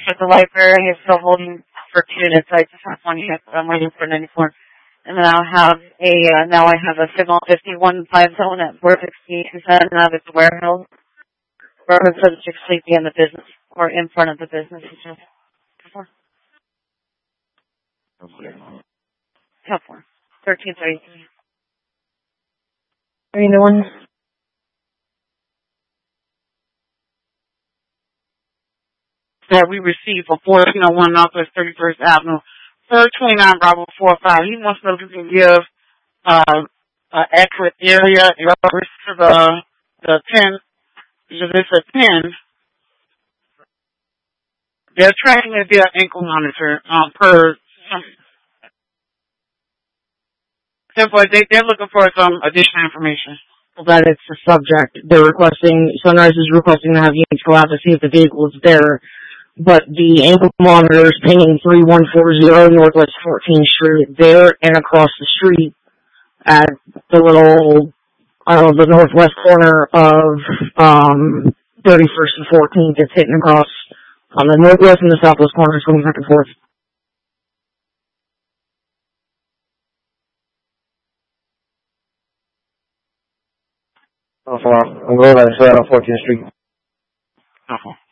for the library is still holding for units. I just have one yet, but I'm waiting for 94. And then I'll have now I have a Signal 51.5 zone at 468 and now it's a warehouse. Wherever it says it's sleepy in the business or in front of the business. It's just before. Top 4. 1333. Any other ones? That we received for 1401 Northwest 31st Avenue, 329 Bravo 45. He wants to know if you can give an accurate area in reference to the 10. Because it's a 10. They're tracking it via ankle monitor per. Therefore, they're looking for some additional information. That it's the subject. Sunrise is requesting to have units go out to see if the vehicle is there. But the ankle monitor is pinging 3140 Northwest 14th Street there and across the street at the little, the northwest corner of 31st and 14th. It's hitting across on the northwest and the southwest corners going back and forth. I'm going on 14th Street.